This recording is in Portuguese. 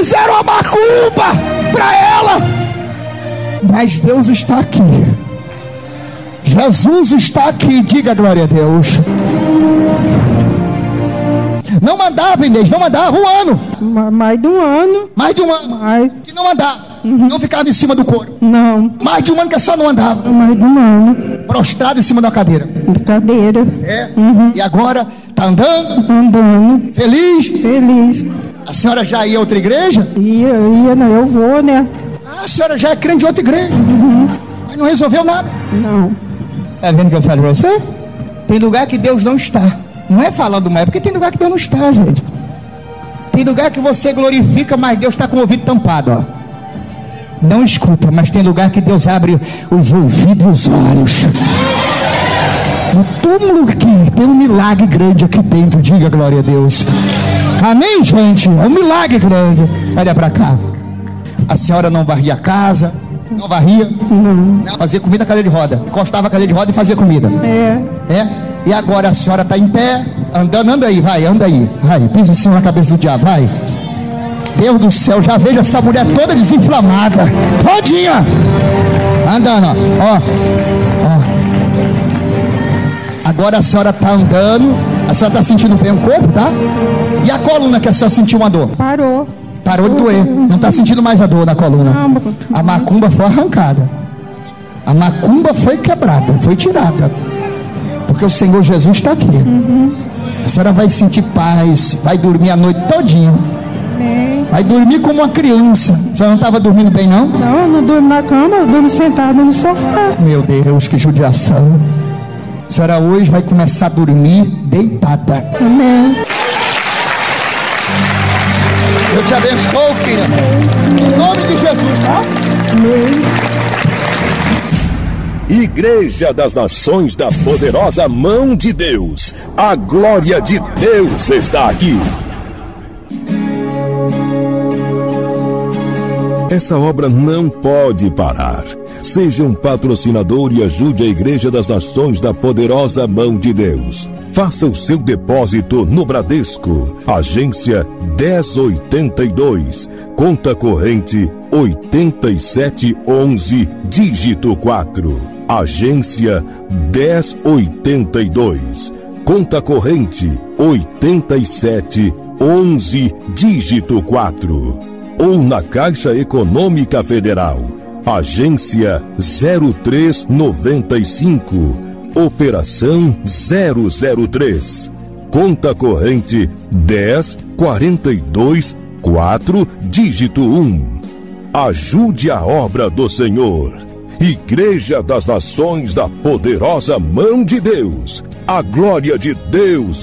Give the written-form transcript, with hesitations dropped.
fizeram a macumba para ela. Mas Deus está aqui. Jesus está aqui. Diga glória a Deus. Não mandava, Inês, não mandava. Um ano. Mais de um ano. Mais de um ano. Mais. Que não andava. Não ficava em cima do couro. Não. Mais de um ano que só não andava. Mais de um ano. Prostrado em cima da cadeira. Cadeira. É. E agora está andando. Andando. Feliz. Feliz. A senhora já ia a outra igreja? Ia, não, eu vou, né? Ah, a senhora já é crente de outra igreja. Mas não resolveu nada. Não. Tá vendo o que eu falo pra você? Tem lugar que Deus não está. Não é falando mais, porque tem lugar que Deus não está, gente. Tem lugar que você glorifica, mas Deus está com o ouvido tampado, ó. Não escuta, mas tem lugar que Deus abre os ouvidos e os olhos. No túmulo aqui, tem um milagre grande aqui dentro, diga glória a Deus. Amém, gente? É um milagre grande. Olha pra cá. A senhora não varria a casa, não varria? Não. Fazia comida na cadeira de roda. Encostava a cadeira de roda e fazia comida. É? E agora a senhora está em pé, andando, anda aí, vai, anda aí. Vai, pisa em cima na cabeça do diabo, vai. Deus do céu, já vejo essa mulher toda desinflamada. Todinha. Andando, ó. Agora a senhora está andando. A senhora está sentindo bem o corpo, tá? E a coluna que a senhora sentiu uma dor? Parou. Parou de doer. Não está sentindo mais a dor na coluna. A macumba foi arrancada. A macumba foi quebrada, foi tirada. Porque o Senhor Jesus está aqui. A senhora vai sentir paz. Vai dormir a noite todinha. Vai dormir como uma criança. A senhora não estava dormindo bem, não? Não, eu não durmo na cama, eu durmo sentada no sofá. Meu Deus, que judiação. A senhora hoje vai começar a dormir deitada. Amém. Eu te abençoo, filha. Em nome de Jesus, tá? Amém. Igreja das Nações da Poderosa Mão de Deus. A glória de Deus está aqui. Essa obra não pode parar. Seja um patrocinador e ajude a Igreja das Nações da Poderosa Mão de Deus. Faça o seu depósito no Bradesco, agência 1082, conta corrente 8711, dígito 4. Agência 1082, conta corrente 8711, dígito 4. Ou na Caixa Econômica Federal, agência 0395, operação 003, conta corrente 1042-4, dígito 1. Ajude a obra do Senhor. Igreja das Nações da Poderosa Mão de Deus. A glória de Deus